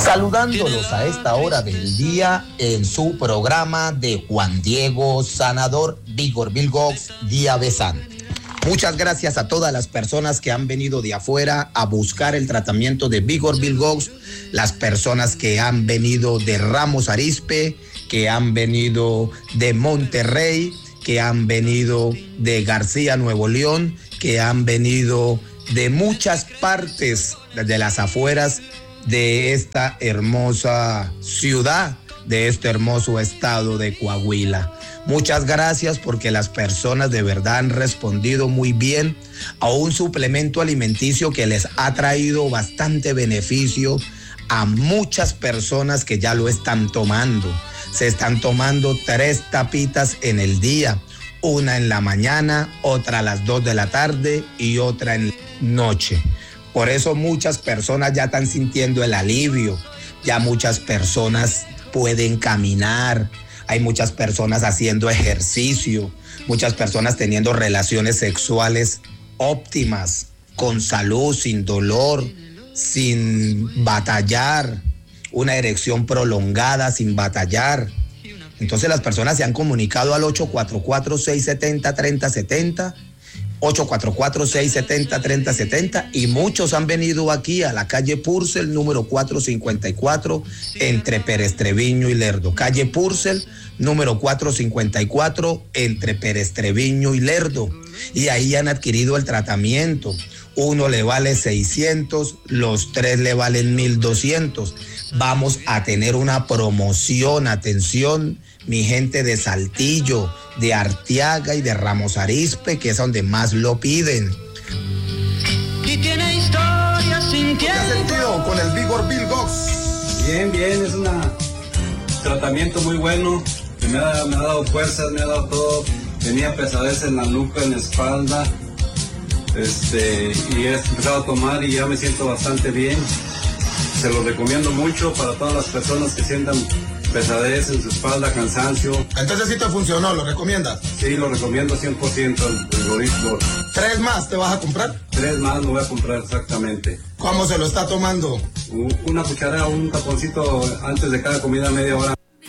Saludándolos a esta hora del día en su programa de Juan Diego Sanador, Vigor Bilgox, Día Besante. Muchas gracias a todas las personas que han venido de afuera a buscar el tratamiento de Vigor Bilgox, las personas que han venido de Ramos Arizpe, que han venido de Monterrey, que han venido de García, Nuevo León, que han venido de muchas partes de las afueras de esta hermosa ciudad, de este hermoso estado de Coahuila. Muchas gracias porque las personas de verdad han respondido muy bien a un suplemento alimenticio que les ha traído bastante beneficio a muchas personas que ya lo están tomando. Se están tomando 3 tapitas en el día, una en la mañana, otra a las 2 de la tarde y otra en la noche. Por eso muchas personas ya están sintiendo el alivio, ya muchas personas pueden caminar, hay muchas personas haciendo ejercicio, muchas personas teniendo relaciones sexuales óptimas, con salud, sin dolor, sin batallar, una erección prolongada, sin batallar. Entonces las personas se han comunicado al 844-670-3070, 844-670-3070 y muchos han venido aquí a la calle Purcell, número 454, entre Pérez Treviño y Lerdo. Calle Purcell, número 454, entre Pérez Treviño y Lerdo. Y ahí han adquirido el tratamiento. Uno le vale 600, los 3 le valen 1,200. Vamos a tener una promoción, atención, mi gente de Saltillo, de Arteaga y de Ramos Arizpe, que es donde más lo piden. Y tiene historia sin tiempo. ¿Qué has sentido con el Vigor Bilgox? Bien, es un tratamiento muy bueno, que me ha dado fuerzas, me ha dado todo. Tenía pesadez en la nuca, en la espalda, y he empezado a tomar y ya me siento bastante bien. Se lo recomiendo mucho para todas las personas que sientan pesadez en su espalda, cansancio. Entonces sí te funcionó, ¿lo recomiendas? Sí, lo recomiendo 100%, el Gorisco. 3 más te vas a comprar. 3 más lo voy a comprar exactamente. ¿Cómo se lo está tomando? Una cucharada, un taponcito antes de cada comida, media hora